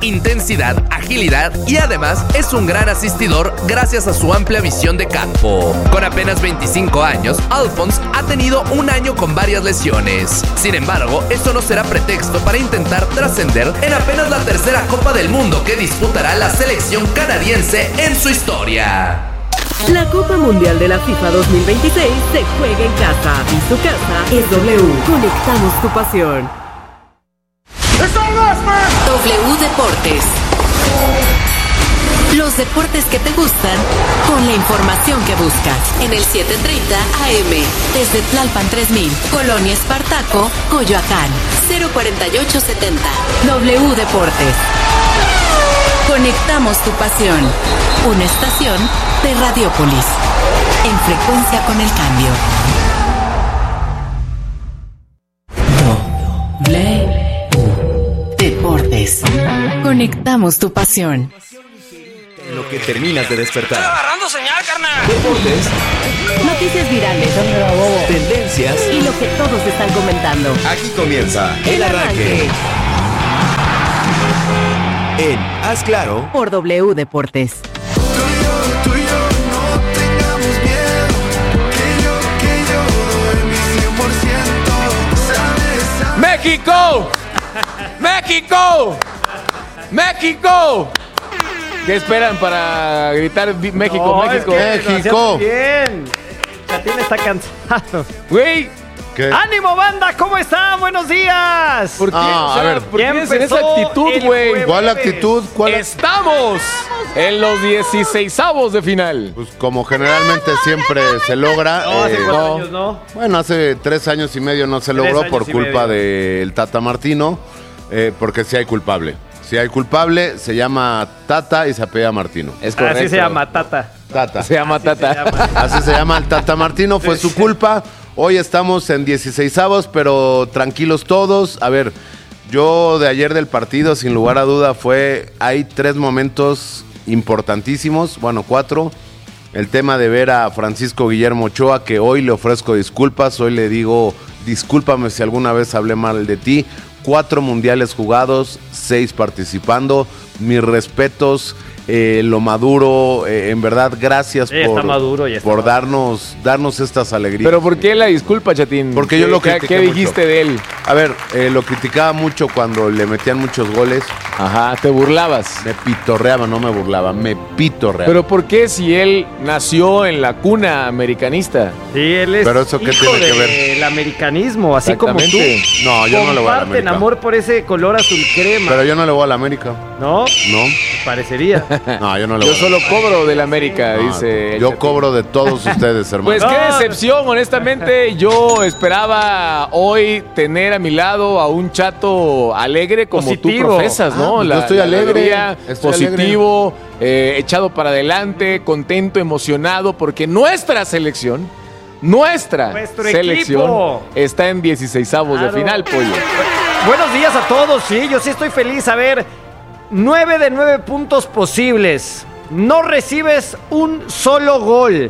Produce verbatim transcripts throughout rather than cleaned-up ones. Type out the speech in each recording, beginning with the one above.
intensidad, agilidad y además es un gran asistidor gracias a su amplia visión de campo. Con apenas veinticinco años, Alphonse ha tenido un año con varias lesiones. Sin embargo, esto no será pretexto para intentar trascender en apenas la tercera Copa del Mundo que disputará la selección canadiense en su historia. La Copa Mundial de la FIFA dos mil veintiséis se juega en casa y su casa es W. Conectamos tu pasión. W Deportes. Los deportes que te gustan con la información que buscas. En el siete treinta A M. Desde Tlalpan tres mil. Colonia Espartaco, Coyoacán. cero cuarenta y ocho setenta. W Deportes. Conectamos tu pasión. Una estación de Radiópolis. En frecuencia con el cambio. W Deportes. Conectamos tu pasión. Lo que terminas de despertar. ¡Estoy agarrando señal, carnal! Deportes. Noticias virales. Tendencias. Y lo que todos están comentando. Aquí comienza El Arranque. En Haz Claro. Por W Deportes. ¡México! ¡México! ¡México! ¿Qué esperan para gritar México, no, México? Es que México. Bien. Chatín está cansado. Güey. ¿Qué? ¡Ánimo, banda! ¿Cómo están? ¡Buenos días! ¿Por qué? Ah, o sea, a ver. ¿por qué Ya es en esa empezó actitud, el güey? jueves. ¿Cuál actitud? ¿Cuál? Estamos en los dieciseisavos de final. Pues como generalmente siempre se logra. No, hace eh, cuatro no. años, ¿no? Bueno, hace tres años y medio no se Tres logró años por y culpa medio. del Tata Martino, eh, porque sí hay culpable. Si hay culpable, se llama Tata y se apellida Martino. Es correcto. Así se llama, Tata. Tata. Se llama Tata. Se llama. Así se llama el Tata Martino, fue su culpa. Hoy estamos en dieciseisavos, pero tranquilos todos. A ver, yo de ayer del partido, sin lugar a duda, fue, hay tres momentos importantísimos, bueno, cuatro. El tema de ver a Francisco Guillermo Ochoa, que hoy le ofrezco disculpas, hoy le digo, discúlpame si alguna vez hablé mal de ti. Cuatro mundiales jugados, seis participando, mis respetos, eh, lo maduro, eh, en verdad, gracias Sí, ya por, está maduro, ya está por maduro. darnos, darnos estas alegrías. Pero ¿por qué la disculpa, Chatín? Porque yo lo ¿Qué, critiqué ¿Qué mucho. dijiste de él? A ver, eh, lo criticaba mucho cuando le metían muchos goles, Ajá, te burlabas. me pitorreaba, no me burlaba, me pitorreaba. Pero ¿por qué si él nació en la cuna americanista? Sí, él es Pero eso qué hijo tiene que ver. del americanismo, así como tú. Exactamente. No, yo no le voy a la Comparten América. amor por ese color azul crema. Pero yo no le voy a la América, ¿No? ¿no? Parecería. No, yo no le Yo voy solo a la cobro del América, No, dice. el yo Chatín. cobro de todos ustedes, hermano. Pues qué No. decepción, honestamente. Yo esperaba hoy tener a mi lado a un chato alegre como Positivo. tú profesas, ¿no? Ah, yo estoy alegre, alegría, estoy positivo, eh, echado para adelante, contento, emocionado, porque nuestra selección, nuestra Nuestro selección equipo. está en dieciseisavos de Claro. final, pollo. Buenos días a todos, sí, yo sí estoy feliz. A ver, nueve de nueve puntos posibles. No recibes un solo gol.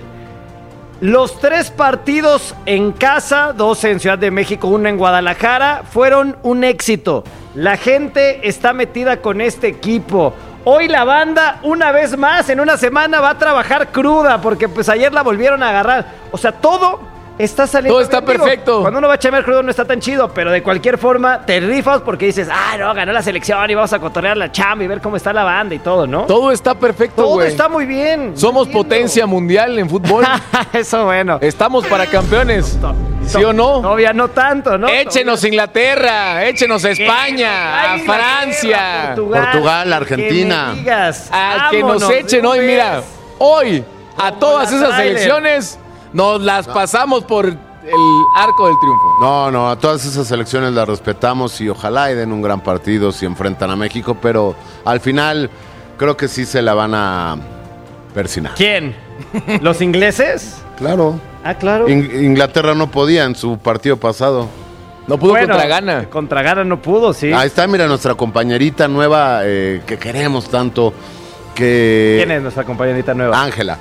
Los tres partidos en casa, dos en Ciudad de México, uno en Guadalajara, fueron un éxito. La gente está metida con este equipo. Hoy la banda, una vez más, en una semana va a trabajar cruda, porque pues ayer la volvieron a agarrar. O sea, todo está saliendo Todo está bien. Digo, perfecto. cuando uno va a chambear crudo no está tan chido, pero de cualquier forma te rifas porque dices, ah, no, ganó la selección y vamos a cotorrear la chamba y ver cómo está la banda y todo, ¿no? Todo está perfecto, Todo güey. está muy bien. Somos entiendo. potencia mundial en fútbol. Eso bueno. Estamos para campeones. ¿Sí o no? Todavía no tanto, ¿no? Échenos a Inglaterra, échenos a España, a Ay, Inglaterra, Francia, Portugal, Portugal, Argentina. que me digas, a que nos vámonos echen de hoy, una mira, vez. hoy, a Como todas la esas trailer. selecciones, nos las pasamos por el arco del triunfo. No, no, a todas esas selecciones las respetamos y ojalá y den un gran partido si enfrentan a México, pero al final creo que sí se la van a persinar. ¿Quién? ¿Los ingleses? Claro. Ah, claro. In- Inglaterra no podía en su partido pasado. No pudo Bueno, contra Ghana. Contra Ghana no pudo, sí. Ahí está, mira, nuestra compañerita nueva eh, que queremos tanto, que... ¿Quién es nuestra compañerita nueva? Ángela.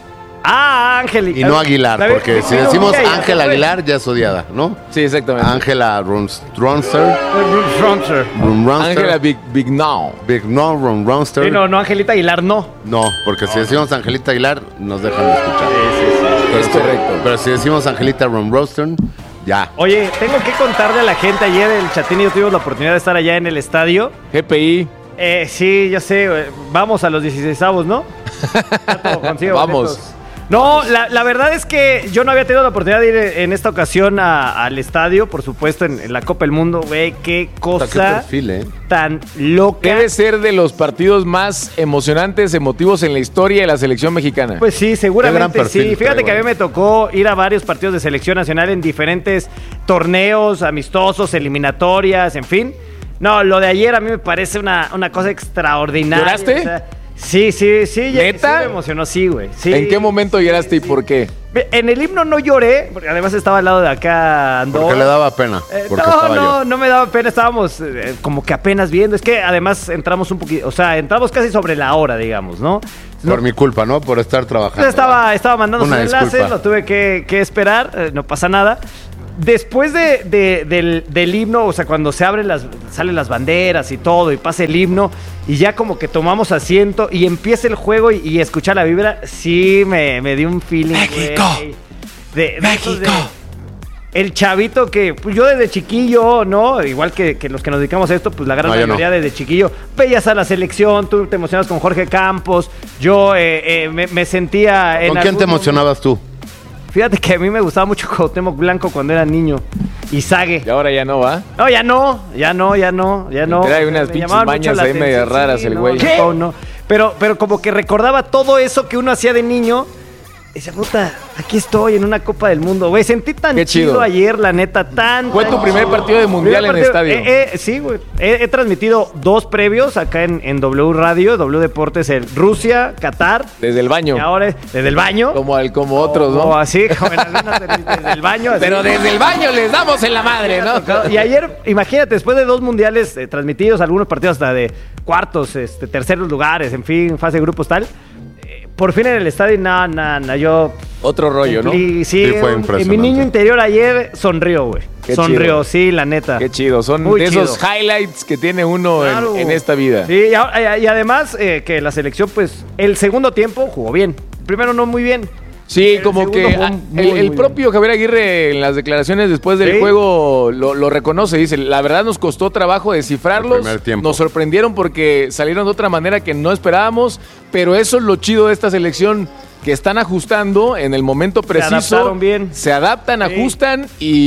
Ah, Ángel. Y no Aguilar, ¿Sabes? porque si Vino decimos Villa y Ángel ya fue. Aguilar ya es odiada, ¿no? Sí, exactamente. Ángela Runster. Fronter. Ángela Big, Big Now. Big No Run Runster. Sí, no, no, Angelita Aguilar no. No, porque si decimos Angelita Aguilar, nos dejan de escuchar. Es Pero si- correcto. Pero si decimos Angelita Ron Roster, ya. Oye, tengo que contarle a la gente, ayer el Chatín y yo tuvimos la oportunidad de estar allá en el estadio. G P I. Eh, sí, yo sé, eh, vamos a los dieciseisavos, ¿no? Ya todo consigo Vamos. boletos. No, la, la verdad es que yo no había tenido la oportunidad de ir en esta ocasión a- al estadio, por supuesto, en, en la Copa del Mundo, güey, qué Puta, qué cosa perfil, ¿eh? tan loca. Debe ser de los partidos más emocionantes, emotivos en la historia de la selección mexicana. Pues sí, Qué gran seguramente perfil sí. Fíjate trae, que a mí güey. me tocó ir a varios partidos de selección nacional en diferentes torneos, amistosos, eliminatorias, en fin. No, lo de ayer a mí me parece una, una cosa extraordinaria. ¿Lloraste? O sea, sí, sí, sí. ya- ¿Neta? Sí me emocionó, sí, güey. Sí, ¿En qué momento sí, lloraste y sí. por qué? En el himno no lloré, porque además estaba al lado de acá Andorra. Porque le daba pena. Eh, Porque no, estaba no, yo. no me daba pena, estábamos eh, como que apenas viendo. Es que además entramos un poquito, o sea, entramos casi sobre la hora, digamos, ¿no? Por No- mi culpa, ¿no? Por estar trabajando. Entonces estaba, estaba mandando Una sus enlaces, disculpa. lo tuve que, que esperar, eh, no pasa nada. Después de, de- del, del himno, o sea, cuando se abren las, salen las banderas y todo, y pasa el himno, y ya como que tomamos asiento y empieza el juego y, y escuchar la vibra, sí me, me dio un feeling. ¡México! güey, de, de esos de- el chavito que, pues yo desde chiquillo, ¿no? Igual que, que los que nos dedicamos a esto, pues la gran No, yo mayoría no. desde chiquillo, veías a la selección, tú te emocionabas con Jorge Campos, yo eh, eh, me, me sentía... en ¿Con quién te algún emocionabas tú? momento- Fíjate que a mí me gustaba mucho Cuauhtémoc Blanco cuando era niño. Y Sague. Y ahora ya no va. No, ya no, ya no, ya no, ya no. Trae unas Me pinches llamaban mucho bañas la ahí medias atención, raras el no, güey. no, no. Pero, pero como que recordaba todo eso que uno hacía de niño. Y decía, puta, aquí estoy en una Copa del Mundo, güey. Sentí tan Qué chido. chido. ayer, la neta, tan. Fue tan tu primer chido. partido de mundial Primer en partido- estadio. eh, eh, sí, güey. He, he transmitido dos previos acá en, en W Radio, W Deportes, en Rusia, Qatar. Desde el baño. Y ahora es desde el baño. Como, al- como otros, O ¿no? así, como en algunas desde el baño. así. Pero desde el baño les damos en la madre, ¿no? Y ayer, imagínate, después de dos mundiales eh, transmitidos, algunos partidos hasta de cuartos, este, terceros lugares, en fin, fase de grupos tal, eh, por fin en el estadio, no, no, no, yo... Otro rollo, ¿no? cumplí, Sí, sí, fue un- impresionante. mi niño interior ayer sonrió, güey. Qué Sonrió, chido. sí, la neta. Qué chido. Son Muy de esos chido. highlights que tiene uno en- Claro. en, esta vida. Sí, y, ahora- y además eh, que la selección, pues, el segundo tiempo jugó bien. Primero no muy bien. Sí, El como segundo que fue ah, muy, el, muy el bien. propio Javier Aguirre en las declaraciones después del Sí. juego lo, lo reconoce, dice, la verdad nos costó trabajo descifrarlos, El primer tiempo. nos sorprendieron porque salieron de otra manera que no esperábamos, pero eso es lo chido de esta selección, que están ajustando en el momento preciso, adaptaron bien. se adaptan, Sí. ajustan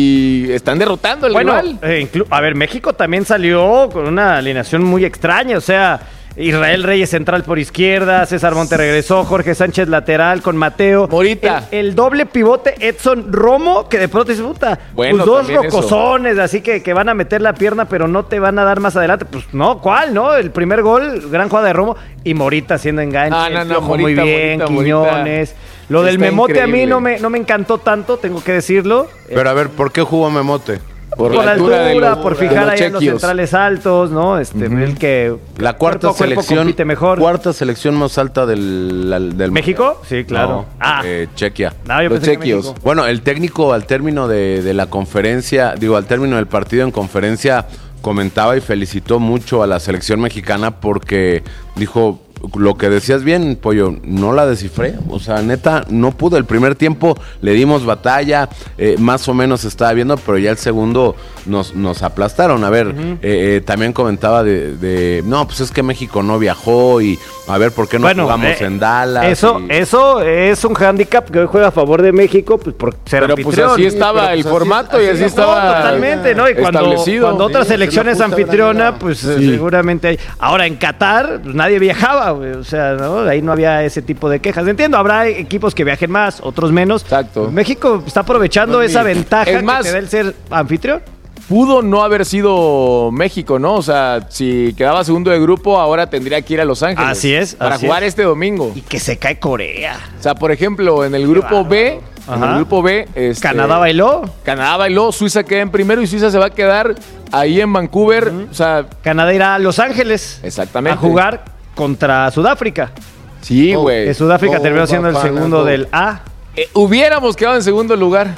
y están derrotando al Bueno, rival. eh, inclu- a ver, México también salió con una alineación muy extraña, o sea, Israel Reyes central por izquierda, César Monte regresó, Jorge Sánchez lateral con Mateo. Morita. El, el doble pivote Edson Romo, que de pronto dice, puta, Bueno, pues dos también eso. rocozones, así que, que van a meter la pierna, pero no te van a dar más adelante. Pues no, ¿cuál, no? El primer gol, gran jugada de Romo, y Morita haciendo enganche, Ah, no, el no, Piojo muy Morita, bien, Morita, Quiñones. Lo del Está Memote a mí increíble. no me, no me encantó tanto, tengo que decirlo. Pero a ver, ¿por qué jugó Memote? por, Por la altura, de los- por de fijar los ahí en los chequios. centrales altos, ¿no? Este, el que La cuarta cuerpo a cuerpo selección. compite mejor. Cuarta selección más alta del, la- del ¿México? Sí, claro. No, ah, eh, Chequia. no, yo los pensé que chequios. México. Bueno, el técnico al término de, de la conferencia, digo, al término del partido en conferencia, comentaba y felicitó mucho a la selección mexicana porque dijo, lo que decías bien, Pollo, no la descifré. O sea, neta, no pude. El primer tiempo le dimos batalla, eh, más o menos estaba viendo, pero ya el segundo nos, nos aplastaron. A ver, eh, eh, también comentaba de, de, no, pues es que México no viajó y a ver, ¿por qué no Bueno, jugamos eh, en Dallas? Eso, Y- eso es un hándicap que hoy juega a favor de México, pues por ser Pero pues anfitrión. así estaba pero el pues así- formato y así así no, estaba Totalmente, ¿no? Y cuando, establecido. cuando otra Sí, selección es es una justa anfitriona, granada. pues eh, Sí. seguramente hay. Ahora en Qatar, pues, nadie viajaba, güey. O sea, ¿no? Ahí no había ese tipo de quejas. Entiendo, habrá equipos que viajen más, otros menos. Exacto. México está aprovechando Pues, esa mira, ventaja es más, que te da el ser anfitrión. Pudo no haber sido México, ¿no? O sea, si quedaba segundo de grupo, ahora tendría que ir a Los Ángeles. Así es, Para así jugar es. este domingo. Y que se cae Corea. O sea, por ejemplo, en el grupo B, en Ajá. el grupo B, este, Canadá bailó. Canadá bailó, Suiza queda en primero y Suiza se va a quedar ahí en Vancouver. O sea, Canadá irá a Los Ángeles. Exactamente. A jugar contra Sudáfrica. Sí, Oh, güey. Que Sudáfrica Oh, terminó siendo el Bafana, segundo oh. del A. Eh, hubiéramos quedado en segundo lugar.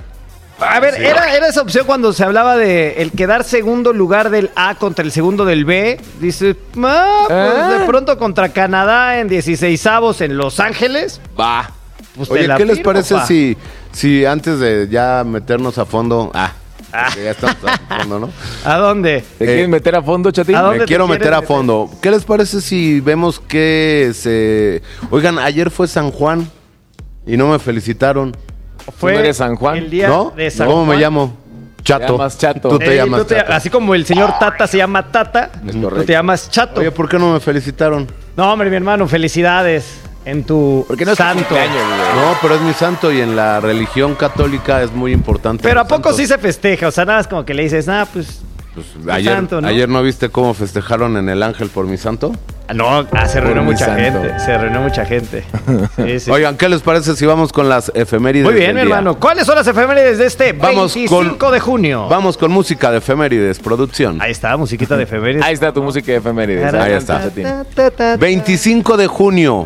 A ver, era, era esa opción cuando se hablaba de el quedar segundo lugar del A contra el segundo del B. Dice, ah, pues Ah. de pronto contra Canadá en dieciseisavos en Los Ángeles. Va. Pues te Oye, la ¿qué les firmo, parece pa. si, si antes de ya meternos a fondo... Ah, Ah. que ya estamos a fondo, ¿no? ¿A dónde? ¿Te Eh, quieren meter a fondo, Chatín? ¿a dónde Me te quiero quieres meter a meter? fondo. ¿Qué les parece si vemos que se... Oigan, ayer fue San Juan y no me felicitaron, Fue no eres San Juan? el día ¿no? de San ¿Cómo Juan. me llamo? Chato. Te llamas Chato. Tú te Eh, llamas tú te- Chato. así como el señor Tata se llama Tata, tú correcto. te llamas Chato. Oye, ¿por qué no me felicitaron? No, hombre, mi hermano, felicidades en tu ¿Por qué no es tu santo. cumpleaños, güey? No, pero es mi santo y en la religión católica es muy importante. Pero ¿a los poco santos. sí se festeja? O sea, nada más como que le dices, ah, pues... Pues, tu ayer, santo, ¿no? ayer no viste cómo festejaron en el Ángel por mi santo. Ah, no, ah, se reunió mi mucha santo. gente. Se reunió mucha gente. Sí, sí. Oigan, ¿qué les parece si vamos con las efemérides? Muy bien, del mi día? hermano. ¿Cuáles son las efemérides de este Vamos veinticinco con- de junio? Vamos con música de efemérides, producción. Ahí está, musiquita de efemérides. Ahí está tu música de efemérides. Ahí Adelante, está. Chatín. veinticinco de junio,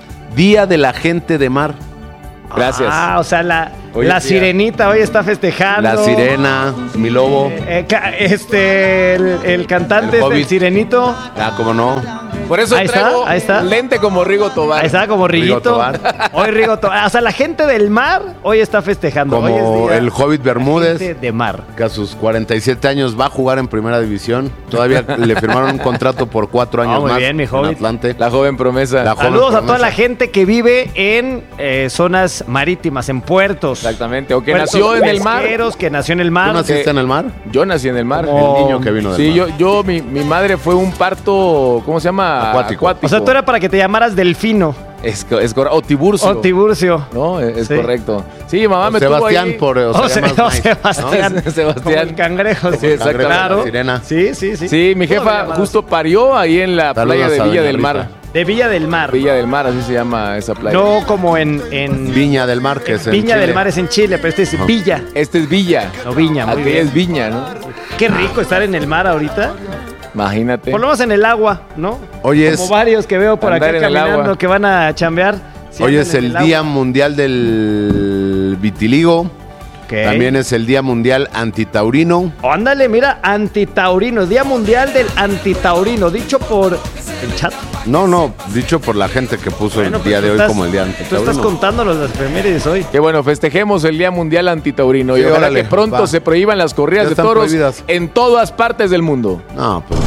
Día de la Gente de Mar. Gracias. Ah, o sea, la, Hoy la es día. sirenita hoy está festejando. La sirena, mi lobo. Eh, ca- este, el, el cantante El del Hobbit. sirenito. Ah, cómo no. Por eso Ahí está, traigo ahí está. lente como Rigo Tobar. Ahí está, como Rigo Riguito. Tobar. Hoy Rigo Tobar. O sea, la gente del mar hoy está festejando. Hoy Como es día el Hobbit Bermúdez, gente de mar. que a sus cuarenta y siete años va a jugar en primera división. Todavía le firmaron un contrato por cuatro años Ah, muy más bien, mi en Hobbit. Atlante. La joven promesa. La joven Saludos a promesa. toda la gente que vive en eh, zonas marítimas, en puertos. Exactamente. O que Puertos nació en el mar. pesqueros, que nació en el ¿Tú mar. naciste que- en el mar? Yo nací en el mar. Como- El niño que vino del Sí, mar. yo, yo mi, mi madre fue un parto, ¿cómo se llama? Acuático. O sea, tú era para que te llamaras Delfino Es, co- es correcto. O Tiburcio. o Tiburcio. No, es, es Sí. correcto. Sí, mi mamá me Sebastián tuvo ahí. por... O O sea, sea, más o nice, Sebastián. ¿no? Sebastián. Como el cangrejo. Sí, exacto. Claro. La sirena. Sí, sí, sí. Sí, mi Todos jefa llamados. justo parió ahí en la Saludos playa de a Villa doña del Rita. Mar. De Villa del Mar. Villa del Mar, así se llama esa playa. No como en, en Viña del Mar, que es en Viña del Chile. Mar es en Chile, pero este es Villa. Este es Villa. No, Viña, muy Aquella bien. es Viña, ¿no? Qué rico estar en el mar ahorita. Imagínate. Por lo menos en el agua, ¿no? Hoy Como es, varios que veo por Andar acá en el caminando agua. que van a chambear. Sí, hoy andan es en el agua. Día Mundial del Vitiligo. Ok. También es el Día Mundial Antitaurino. Oh, ándale, mira, antitaurino, Día Mundial del Antitaurino, dicho por el chat. No, no, dicho por la gente que puso Bueno, el pues día tú de hoy estás- como el Día Tú estás Antitaurino. contándonos las efemérides hoy. Que bueno, festejemos el Día Mundial Antitaurino. Sí, y ojalá órale, que pronto va. se prohíban las corridas Ya de están toros prohibidas. en todas partes del mundo. No, pues...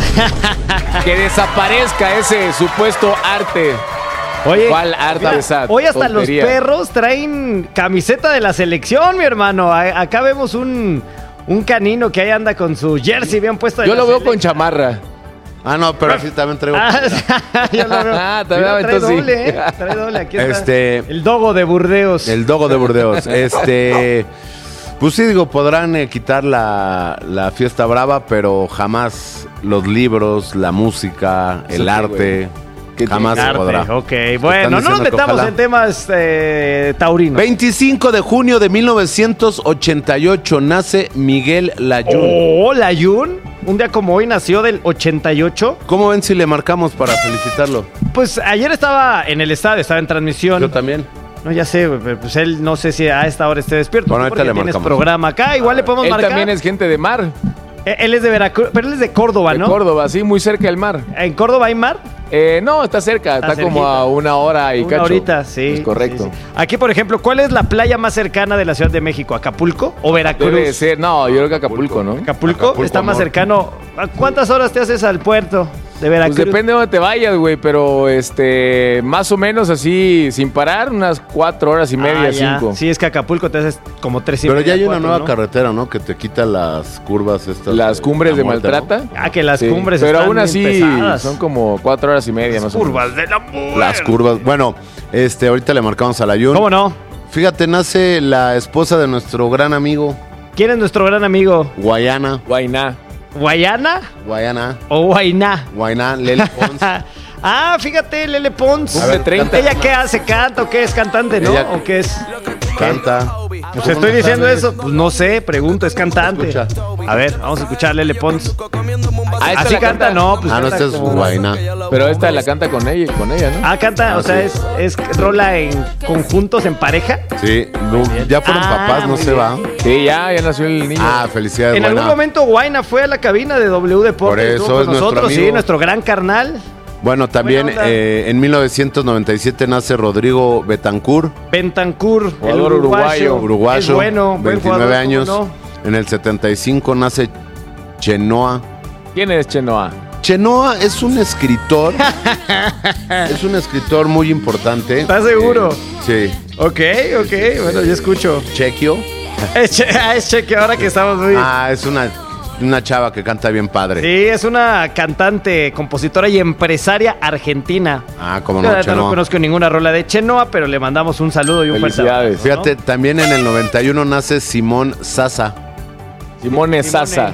Que desaparezca ese supuesto arte. Oye, ¿Cuál arte mira, esa hoy hasta tontería? los perros traen camiseta de la selección, mi hermano. A- acá vemos un, un canino que ahí anda con su jersey bien puesto. de Yo la lo veo con selección. chamarra. Ah, no, pero sí también traigo... Ah, yo lo veo. Ah, te Mira, veo, trae entonces sí. doble, ¿eh? Trae doble, aquí está. Este- El dogo de Burdeos. El Dogo de Burdeos. Este... Pues sí, digo, podrán eh, quitar la, la fiesta brava, pero jamás los libros, la música, el sí, arte, ¿Qué jamás se Arte, podrá. Ok, bueno, no nos diciendo que metamos ojalá. en temas eh, taurinos. veinticinco de junio de mil novecientos ochenta y ocho nace Miguel Layún. Oh, Layún. Un día como hoy nació del ochenta y ocho. ¿Cómo ven si le marcamos para felicitarlo? Pues ayer estaba en el estadio, estaba en transmisión. Yo también. No, ya sé, güey, pero pues él no sé si a esta hora esté despierto. Bueno, ¿Tú ahorita porque le tienes marcamos. programa acá, igual le podemos Él marcar. también es gente de mar. Eh, Él es de Veracruz, pero él es de Córdoba, De ¿no? Córdoba, sí, muy cerca del mar. ¿En Córdoba hay mar? Eh, no, está cerca, Está está, como cerquita. a una hora y Una cacho. horita, sí. Es correcto. sí, sí. Aquí, por ejemplo, ¿cuál es la playa más cercana de la Ciudad de México? ¿Acapulco o Veracruz? Debe ser, no, yo creo que Acapulco, ¿no? ¿Acapulco? Acapulco, Está más amor. cercano. ¿A cuántas horas te haces al puerto de Veracruz? Pues depende de dónde te vayas, güey, pero este, más o menos así, sin parar, unas cuatro horas y media, Ah, ya. cinco. Sí, es que Acapulco te haces como tres y Pero media, ya hay una cuatro, nueva ¿no? carretera, ¿no? Que te quita las curvas estas. Las cumbres de muerte, ¿no? Maltrata. Ah, que las Sí, cumbres pero están aún así bien pesadas. son como cuatro horas y media más o menos. Curvas de la muerte. Las curvas. Bueno, este, ahorita le marcamos a Layún. ¿Cómo no? Fíjate, nace la esposa de nuestro gran amigo, ¿Quién es nuestro gran amigo? Guayana. Guainá. ¿Guayana Guayana. o Guainá? Guayana, Lele Pons. Ah, fíjate, Lele Pons. Cumple treinta. ¿Ella qué hace? ¿Canta o qué es cantante, no? Ella- ¿O qué es? Canta. Pues estoy diciendo eso. Pues no sé, pregunto, es cantante. Escucha. A ver, vamos a escuchar Lele Pons. Ah, esta ¿Así la canta? No, pues Ah, no, canta esta es como- Guayna. Pero esta la canta con ella, con ella, ¿no? Ah, canta, Ah, o sea, sí. es, es rola en conjuntos, en pareja. Sí, no, ya fueron Ah, papás, no muy se bien. va. Sí, ya, ya nació el niño. Ah, felicidades, En Guayna. algún momento Guayna fue a la cabina de W Deportes. Por eso estuvo con es nuestro nosotros, amigo. sí, nuestro gran carnal. Bueno, también Buena onda. eh, en mil novecientos noventa y siete nace Rodrigo Betancourt, Bentancur, el Jugador uruguayo. uruguayo, Es bueno, buen veintinueve jugador, años. ¿cómo no? En el setenta y cinco nace Chenoa. ¿Quién es Chenoa? Chenoa es un escritor, es un escritor muy importante. ¿Estás seguro? Eh, sí, Ok, ok, bueno, yo escucho. Chequio. Es, che, ah, es cheque ahora que estamos muy... Ah, es una, una chava que canta bien padre. Sí, es una cantante, compositora y empresaria argentina. Ah, cómo Yo no, la neta no Chenoa. conozco ninguna rola de Chenoa, pero le mandamos un saludo y un fuerte Felicidades. abrazo, ¿no? Fíjate, también en el noventa y uno nace Simón Sasa, Simone Sasa.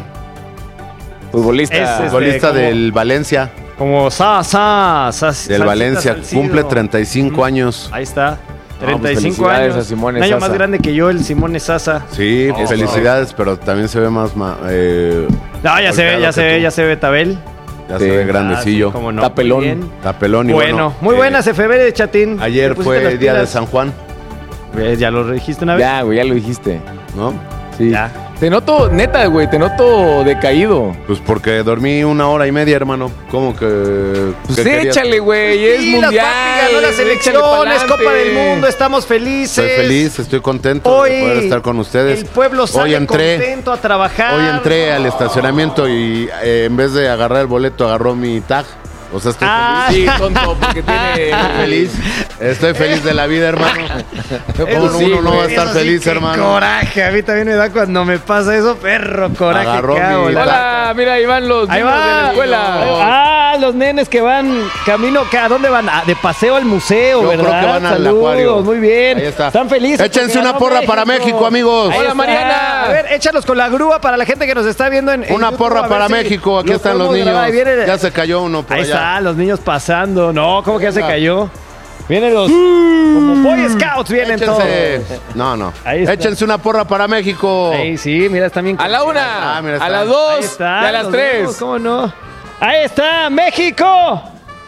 Futbolista. Es, es- futbolista como- del Valencia, Como Sa, Sa, Sa- del Salsita Valencia, Salcido. cumple treinta y cinco años. Ahí está. pues treinta y cinco felicidades años. a Simone Un año Sasa. más grande que yo, el Simone Sasa. Sí, Oh. felicidades, pero también se ve más... ma- eh, No, ya se ve, golpeado ya que se ve, tú. ya se ve Tabel. Ya Sí. se ve Ah, grandecillo. sí, cómo no. Está pelón. Muy bien. Está pelón y Bueno, bueno. muy eh, buenas efemérides, Chatín. Ayer ¿Te pusiste fue las día de pilas? San Juan, ¿Ves? Ya lo dijiste una vez. Ya, güey, ya lo dijiste. ¿no? Sí. Ya. Te noto, neta, güey, te noto decaído. Pues porque dormí una hora y media, hermano. ¿Cómo que...? Pues que querías? échale, güey, es Sí, mundial. las papi ganó la échale selección, pa'lante. es Copa del Mundo, estamos felices. Estoy feliz, estoy contento Hoy de poder estar con ustedes. el pueblo sale Hoy entré, contento a trabajar. hoy entré al estacionamiento y eh, en vez de agarrar el boleto, agarró mi tag. O sea, estoy Ah. Sí, tonto, porque tiene... feliz. Estoy feliz de la vida, hermano. ¿Cómo Eso sí, uno no va a güey, estar eso sí, feliz, qué hermano? Coraje, a mí también me da cuando me pasa eso, perro, coraje. Agarró que mi- hago, la- Hola, mira, ahí van los Ahí niños va. de la escuela. Ah, los nenes que van camino, ¿a dónde van? Ah, de paseo al museo, Yo ¿verdad? creo que van al Saludos, acuario. muy bien. Ahí está. Están felices. Échense porque una ganó porra para México, amigos. Ahí Hola, está. Mariana. A ver, échalos con la grúa para la gente que nos está viendo en, en Una YouTube, porra a ver para si México. Aquí están los podemos niños. grabar. Ahí viene- Ya se cayó uno por Ahí allá. está, los niños pasando. No, ¿cómo que ya se Venga. cayó? Vienen los... Como Boy Scouts vienen Échense. todos. No, no. Ahí está. Échense una porra para México. Ahí sí, mira, están bien... A la una, Ah, mira, a está. las Ahí dos está, y a las los tres. vemos, ¿cómo no? Ahí está, México.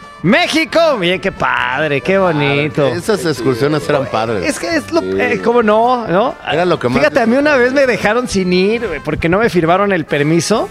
México. Miren qué padre, qué bonito. Esas excursiones eran padres. Es que es lo... eh, ¿Cómo no? ¿No? Era lo que más Fíjate, a mí una vez me dejaron sin ir güey, porque no me firmaron el permiso.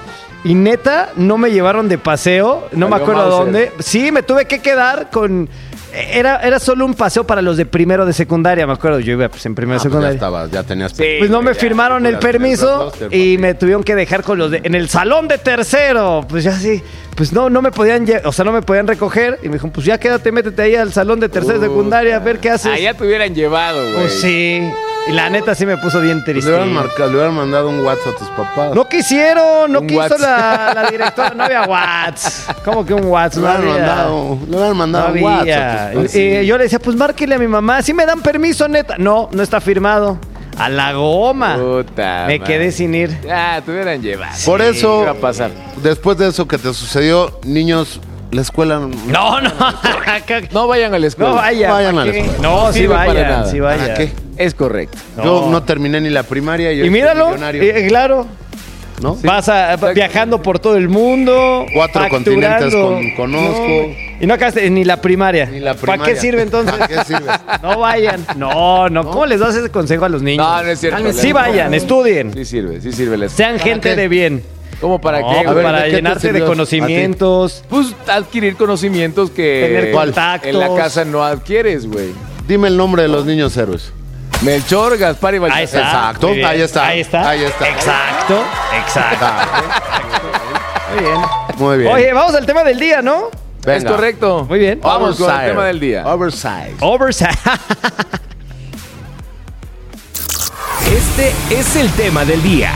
Y neta, no me llevaron de paseo. No me Valió acuerdo a Mauser. dónde. Sí, me tuve que quedar con... Era, era solo un paseo para los de primero de secundaria, me acuerdo. Yo iba pues, en primero Ah, de pues ya secundaria. estabas, ya tenías. Sí. Pues no me ya, firmaron el ya tenías permiso roster, y papi. me tuvieron que dejar con los de en el salón de tercero. Pues ya sí, pues no, no me podían, lle- o sea, no me podían recoger y me dijeron, pues ya quédate, métete ahí al salón de tercero de secundaria a ver qué haces. Allá te hubieran llevado, güey. Pues sí. Y la neta sí me puso bien Le triste. hubieran, marcado, le hubieran mandado un WhatsApp a tus papás. No quisieron, no Un quiso Whats. la, la directora, no había WhatsApp. ¿Cómo que un WhatsApp? Le No hubieran había. mandado, le hubieran No mandado un WhatsApp a había. tus Y, y yo le decía, pues márquele a mi mamá, ¿sí me dan permiso, neta? No, no está firmado. A la goma. Puta Me madre. quedé sin ir. Ah, te hubieran llevado. Por eso, ¿qué iba a pasar? después de eso que te sucedió, niños, la escuela. No, no. No vayan a la escuela. No vayan. Vayan ¿para a la qué? escuela. No, No sí sirve para vayan, nada. sí ¿Para vayan. qué? Es correcto. Yo no terminé ni la primaria y, Y hoy soy míralo, millonario, eh, claro. ¿no? Vas a- viajando por todo el mundo. Cuatro facturando. continentes con- conozco. No. Y no acabaste ni la primaria. Ni la ¿Para primaria. qué sirve entonces? ¿Para qué sirve? No vayan. No, no. ¿Cómo les das ese consejo a los niños? No, no es cierto. Dale, Sí vayan, estudien. Sí sirve, sí sirve la escuela. Sean gente qué? de bien. ¿Cómo para No, qué? pues A ver, para ¿de qué te llenarte de sirvió a conocimientos. Pues adquirir conocimientos que Tener contactos. en la casa no adquieres, güey. Dime el nombre de los niños héroes. Melchor, Gaspar y Ahí Baltasar. está. Exacto, Muy bien. ahí está, Ahí está. ahí está. Exacto. Exacto. Muy bien. Muy bien. Oye, vamos al tema del día, ¿no? Venga. Es correcto. Muy bien. Vamos con el Oversize. tema del día. Oversize. Oversize. Este es el tema del día.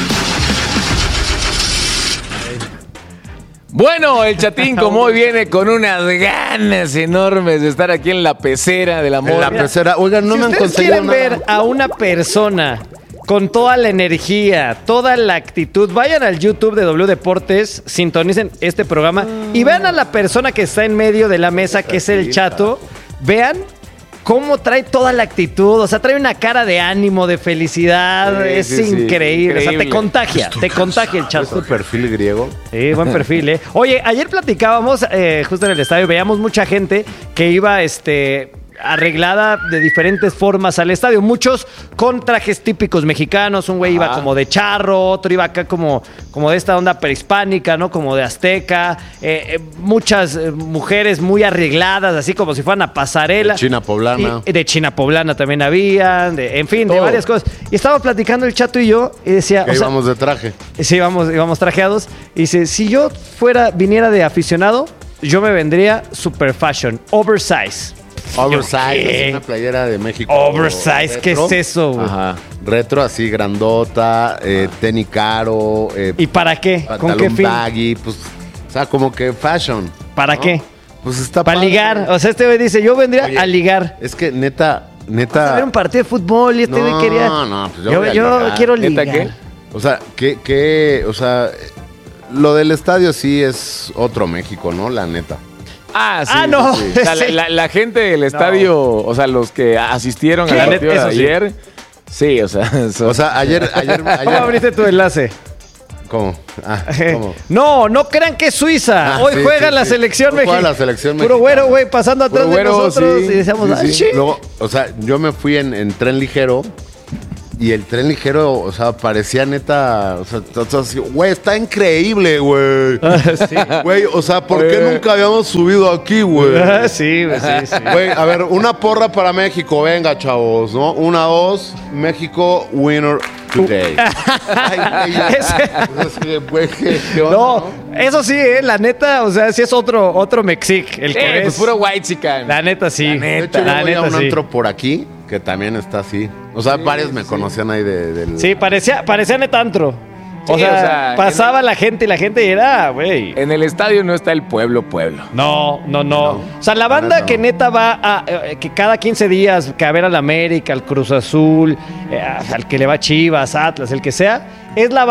Bueno, el chatín como hoy viene con unas ganas enormes de estar aquí en la pecera del amor. En la pecera. Oigan, no si me han ustedes conseguido quieren nada. ver a una persona con toda la energía, toda la actitud, vayan al YouTube de W Deportes, sintonicen este programa y vean a la persona que está en medio de la mesa, que es el Chato. Vean cómo trae toda la actitud, o sea, trae una cara de ánimo, de felicidad, Sí, es sí, sí, increíble, o sea, te increíble. contagia, te contagia el ¿Es Chato. tu perfil griego? Sí, buen perfil, ¿eh? Oye, ayer platicábamos, eh, justo en el estadio, veíamos mucha gente que iba, este... arreglada de diferentes formas al estadio, muchos con trajes típicos mexicanos, un güey iba Ajá. como de charro, otro iba acá como, como de esta onda prehispánica, ¿no? Como de azteca, eh, eh, muchas eh, mujeres muy arregladas, así como si fueran a pasarela. De China poblana. Y de China poblana también habían, de- en fin, de Todo. varias cosas. Y estaba platicando el Chato y yo, y decía, Que o sea, íbamos de traje. sí, íbamos, íbamos trajeados, y dice, si yo fuera, viniera de aficionado, yo me vendría super fashion, oversize. Oversize, ¿Qué? es una playera de México. Oversize, ¿qué retro. es eso, güey? Ajá. Retro, así grandota, eh, tenis caro, eh, ¿Y para qué? ¿Con qué pantalón fin? baggy, pues, o sea, como que fashion. ¿Para ¿no? qué? Pues está Para padre. ligar. O sea, este güey dice, yo vendría Oye, a ligar. Es que neta, Vas a neta. ver un partido de fútbol y este güey No, quería... no, pues yo yo voy a yo ligar. quiero ¿Neta ligar. qué? O sea, que, que, o sea, lo del estadio sí es otro México, ¿no? La neta. Ah, sí. Ah, no. sí, sí. O sea, la, Sí. la- la gente del estadio, o sea, los que asistieron Sí, al partido de eso sí. ayer. Sí, o sea. eso- O sea, ayer, ayer, ¿Cómo ayer. abriste tu enlace? ¿Cómo? Ah, ¿cómo? No, no crean que es Suiza. Ah, Hoy sí, juega sí, la sí. selección Hoy juega mexicana. la selección Puro mexicana. güero, güey, pasando atrás Puro de güero, nosotros. sí. Y decíamos, Sí, ay, sí. sí. Luego, o sea, yo me fui en, en tren ligero y el tren ligero, o sea, parecía neta, o sea, o sea, así, güey, está increíble, güey. Sí. Güey, o sea, ¿por qué Güey. nunca habíamos subido aquí, güey? Ah, sí, güey, sí, sí. Güey, a ver, una porra para México, venga, chavos, ¿no? Una, dos, México, winner today. Ay, güey, Ese- así de, güey, ¿qué- qué onda, No, eso sí, eh, la neta, o sea, sí es otro, otro mexic. El Sí, que pues es. puro white chican. La neta, sí. La De neta. hecho, yo la voy a neta, un sí. antro por aquí que también está así. O sea, varios me conocían ahí de, del... Sí, parecía, parecía netantro. O, Sí, sea, o sea, pasaba en la gente y la gente era, güey. En el estadio no está el pueblo, pueblo. No, no, no, O sea, la la banda neta que no. neta va a, eh, que cada quince días, que a ver al América, al Cruz Azul, eh, al que le va a Chivas, Atlas, el que sea, es la